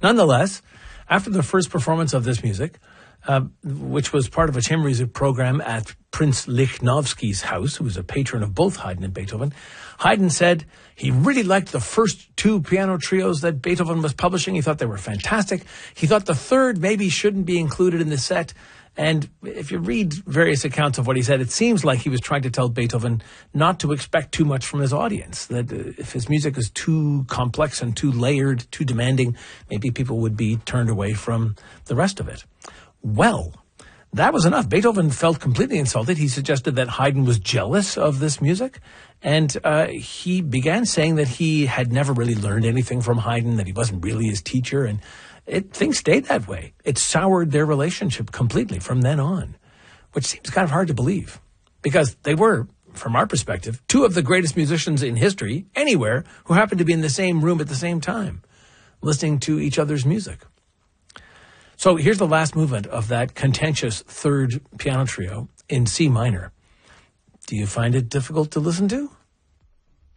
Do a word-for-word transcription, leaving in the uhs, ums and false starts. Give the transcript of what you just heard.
Nonetheless, after the first performance of this music, uh, which was part of a chamber music program at Prince Lichnowsky's house, who was a patron of both Haydn and Beethoven, Haydn said he really liked the first two piano trios that Beethoven was publishing. He thought they were fantastic. He thought the third maybe shouldn't be included in the set. And if you read various accounts of what he said, it seems like he was trying to tell Beethoven not to expect too much from his audience, that if his music is too complex and too layered, too demanding, maybe people would be turned away from the rest of it. Well, that was enough. Beethoven felt completely insulted. He suggested that Haydn was jealous of this music, and uh, he began saying that he had never really learned anything from Haydn, that he wasn't really his teacher, and It, things stayed that way. It soured their relationship completely from then on, which seems kind of hard to believe because they were, from our perspective, two of the greatest musicians in history anywhere who happened to be in the same room at the same time, listening to each other's music. So here's the last movement of that contentious third piano trio in C minor. Do you find it difficult to listen to?